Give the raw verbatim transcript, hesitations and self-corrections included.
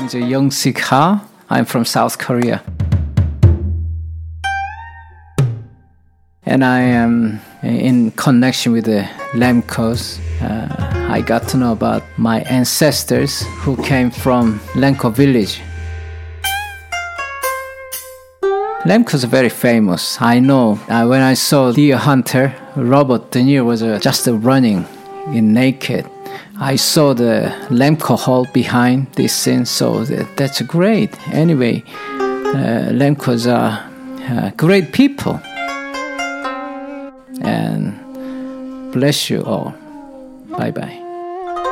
name is Young-Sik Ha. I'm from South Korea. And I am in connection with the Lemkos. Uh, I got to know about my ancestors who came from Lemko village. Lemkos are very famous. I know uh, when I saw Deer Hunter, Robert De Niro was uh, just uh, running in naked. I saw the Lemko Hall behind this scene, so that, that's great. Anyway, uh, Lemkos are uh, great people. And bless you all. Bye-bye.